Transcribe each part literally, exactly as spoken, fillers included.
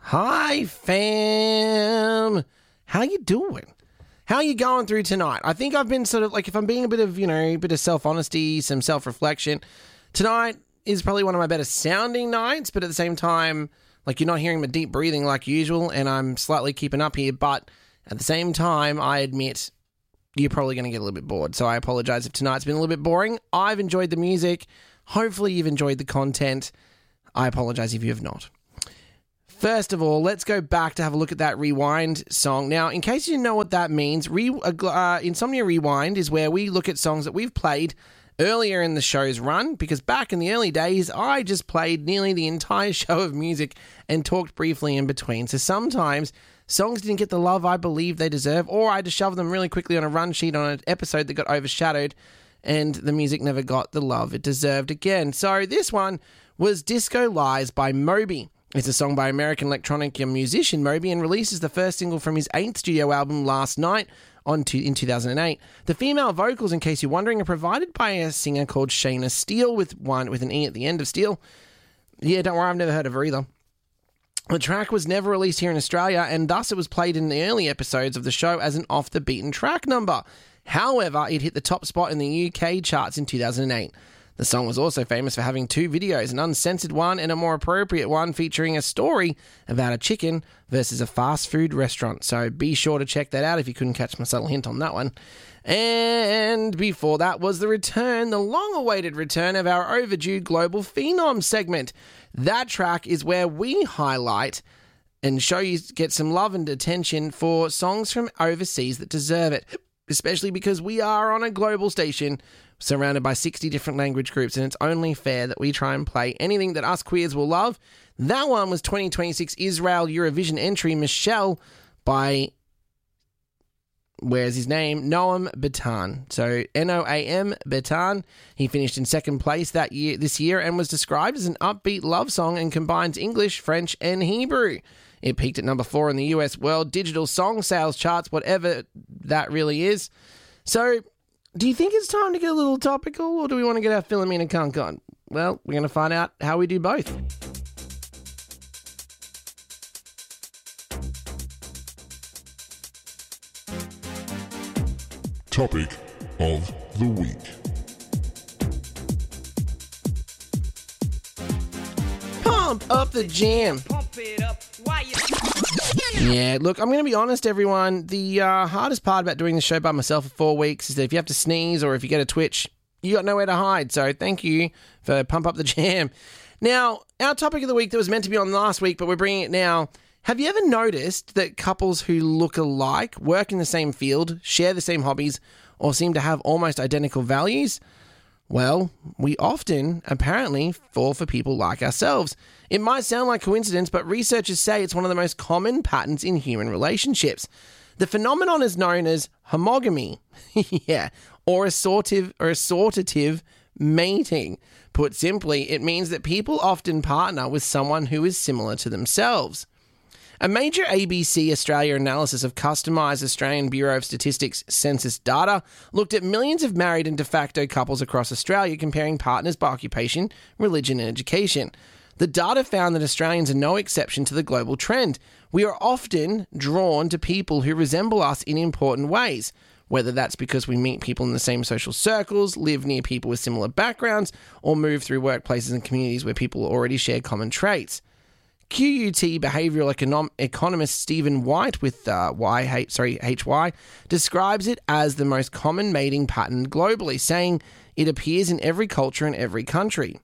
Hi, fam. How you doing? How you going through tonight? I think I've been sort of, like, if I'm being a bit of, you know, a bit of self-honesty, some self-reflection, tonight is probably one of my better sounding nights, but at the same time, like, you're not hearing my deep breathing like usual, and I'm slightly keeping up here, but at the same time, I admit you're probably going to get a little bit bored, so I apologize if tonight's been a little bit boring. I've enjoyed the music. Hopefully you've enjoyed the content. I apologize if you have not. First of all, let's go back to have a look at that Rewind song. Now, in case you didn't know what that means, Re- uh, Insomnia Rewind is where we look at songs that we've played earlier in the show's run, because back in the early days, I just played nearly the entire show of music and talked briefly in between. So sometimes songs didn't get the love I believe they deserve, or I had to shove them really quickly on a run sheet on an episode that got overshadowed, and the music never got the love it deserved again. So this one was Disco Lies by Moby. It's a song by American electronic musician Moby and releases the first single from his eighth studio album Last Night on to, in two thousand eight. The female vocals, in case you're wondering, are provided by a singer called Shayna Steele, with one with an E at the end of Steele. Yeah, don't worry, I've never heard of her either. The track was never released here in Australia, and thus it was played in the early episodes of the show as an off-the-beaten-track number. However, it hit the top spot in the U K charts in two thousand eight. The song was also famous for having two videos, an uncensored one and a more appropriate one featuring a story about a chicken versus a fast food restaurant. So be sure to check that out if you couldn't catch my subtle hint on that one. And before that was the return, the long-awaited return of our overdue Global Phenom segment. That track is where we highlight and show you, get some love and attention for songs from overseas that deserve it, especially because we are on a global station surrounded by sixty different language groups, and it's only fair that we try and play anything that us queers will love. That one was twenty twenty-six Israel Eurovision entry Michelle by, where's his name? Noam Betan. So N O A M Betan. He finished in second place that year, this year, and was described as an upbeat love song and combines English, French, and Hebrew. It peaked at number four in the U S World Digital Song Sales charts, whatever that really is. So, do you think it's time to get a little topical, or do we want to get our Philomena Kunk on? Well, we're going to find out how we do both. Topic of the week. Pump up the jam. Pump it up. Why you... Yeah, look, I'm going to be honest, everyone. The uh, hardest part about doing the show by myself for four weeks is that if you have to sneeze or if you get a twitch, you got nowhere to hide. So thank you for Pump Up the Jam. Now, our topic of the week that was meant to be on last week, but we're bringing it now. Have you ever noticed that couples who look alike, work in the same field, share the same hobbies, or seem to have almost identical values? Well, we often, apparently, fall for people like ourselves. It might sound like coincidence, but researchers say it's one of the most common patterns in human relationships. The phenomenon is known as homogamy, yeah, or assortative or assortative mating. Put simply, it means that people often partner with someone who is similar to themselves. A major A B C Australia analysis of customised Australian Bureau of Statistics census data looked at millions of married and de facto couples across Australia, comparing partners by occupation, religion and education. The data found that Australians are no exception to the global trend. We are often drawn to people who resemble us in important ways, whether that's because we meet people in the same social circles, live near people with similar backgrounds, or move through workplaces and communities where people already share common traits. Q U T behavioural econom- economist Stephen White with uh, Y, H, sorry, H Y describes it as the most common mating pattern globally, saying it appears in every culture and every country.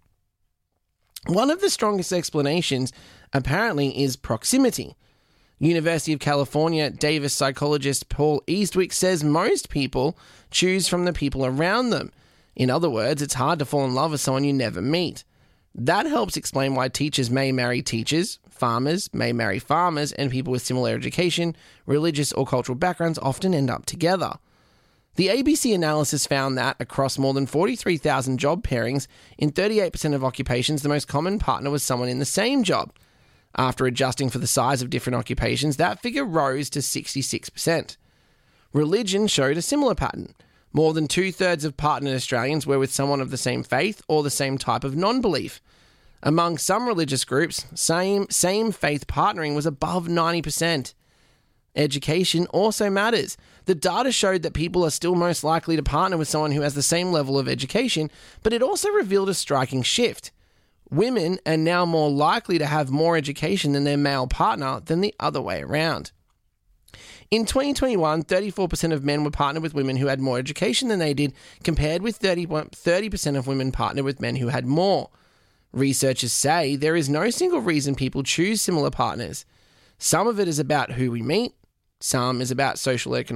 One of the strongest explanations, apparently, is proximity. University of California Davis psychologist Paul Eastwick says most people choose from the people around them. In other words, it's hard to fall in love with someone you never meet. That helps explain why teachers may marry teachers, farmers may marry farmers, and people with similar education, religious or cultural backgrounds often end up together. The A B C analysis found that across more than forty-three thousand job pairings, in thirty-eight percent of occupations, the most common partner was someone in the same job. After adjusting for the size of different occupations, that figure rose to sixty-six percent. Religion showed a similar pattern. More than two-thirds of partnered Australians were with someone of the same faith or the same type of non-belief. Among some religious groups, same same faith partnering was above ninety percent. Education also matters. The data showed that people are still most likely to partner with someone who has the same level of education, but it also revealed a striking shift. Women are now more likely to have more education than their male partner than the other way around. In twenty twenty-one, thirty-four percent of men were partnered with women who had more education than they did, compared with thirty percent of women partnered with men who had more. Researchers say there is no single reason people choose similar partners. Some of it is about who we meet, some is about social economic